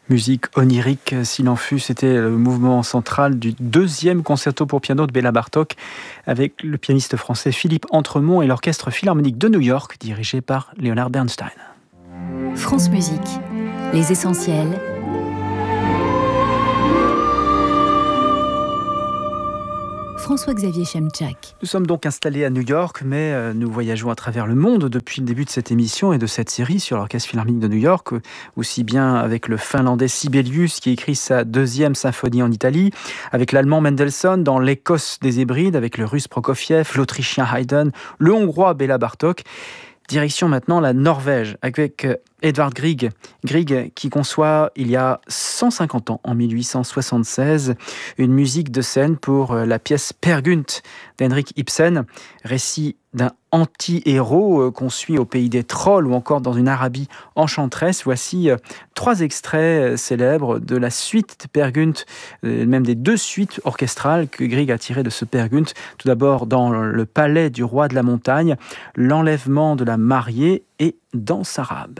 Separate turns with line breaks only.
Musique onirique, s'il en fut, c'était le mouvement central du deuxième concerto pour piano de Béla Bartók avec le pianiste français Philippe Entremont et l'Orchestre Philharmonique de New York dirigé par Leonard Bernstein.
France Musique, les essentiels. François-Xavier Chemczak.
Nous sommes donc installés à New York, mais nous voyageons à travers le monde depuis le début de cette émission et de cette série sur l'Orchestre Philharmonique de New York, aussi bien avec le Finlandais Sibelius qui écrit sa deuxième symphonie en Italie, avec l'Allemand Mendelssohn dans l'Écosse des Hébrides, avec le Russe Prokofiev, l'Autrichien Haydn, le Hongrois Béla Bartók. Direction maintenant la Norvège avec Edvard Grieg. Grieg qui conçoit il y a 150 ans, en 1876, une musique de scène pour la pièce Per Gynt d'Henrik Ibsen, récit d'un anti-héros qu'on suit au pays des trolls ou encore dans une Arabie enchanteresse. Voici 3 extraits célèbres de la suite de Per Gynt, même des 2 suites orchestrales que Grieg a tirées de ce Per Gynt. Tout d'abord dans le palais du roi de la montagne, l'enlèvement de la mariée et Danse arabe.